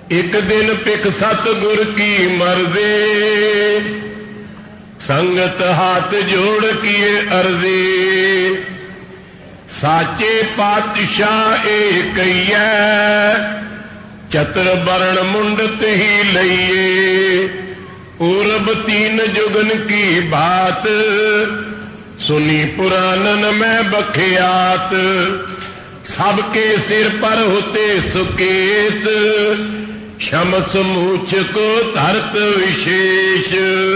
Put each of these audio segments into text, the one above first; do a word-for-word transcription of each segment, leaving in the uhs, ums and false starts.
एक दिन पिक सतगुर की मर्जी, संगत हाथ जोड़ किए अर्जी। साचे पातशाह एक चतुर बरण मुंडत ही लइए। पूरब तीन जुगन की बात, सुनी पुराणन में बखियात। सबके सिर पर होते सुकेत, शमस मूछ को धरत विशेष।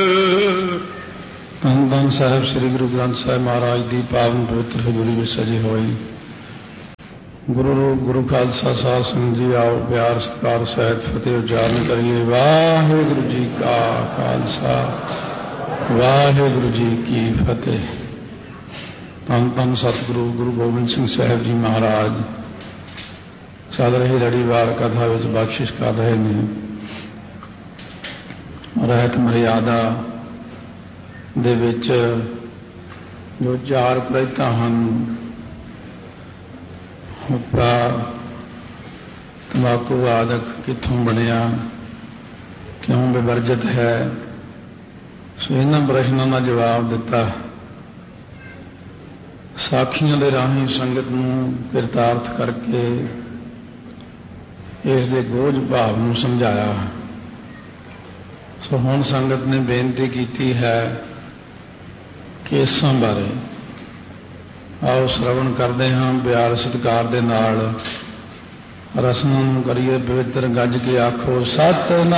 धन धन साहिब श्री गुरु ग्रंथ साहिब महाराज की पावन पवित्र हजूरी में सजे हुए गुरु रूप गुरु खालसा साध संगत जी, आओ प्यार सत्कार सहित फतेह उच्चारण करिए। वाहिगुरू जी का खालसा, वाहिगुरू जी की फतेह। धन धन सतगुरु गुरु गोबिंद सिंह साहिब जी महाराज चल रही लड़ीवार कथा विच बख्शिश कर रहे हैं। रहत मर्यादा दे विच जो चार प्रैता हैं, हुक्का तंबाकू आदक कित्थों बनिया, क्यों विवर्जित है, सो इन्हां प्रश्नों का जवाब दिता। साखियां दे राही संगत नूं किरतार्थ करके इस दे गोझ भाव नूं समझाया। सो हुण संगत ने बेनती की है कि इसां बारे आओ श्रवण करते हाँ। प्यार सत्कार दे नाल रसमां नूं करिए पवित्र, गज के आखो सतनाम।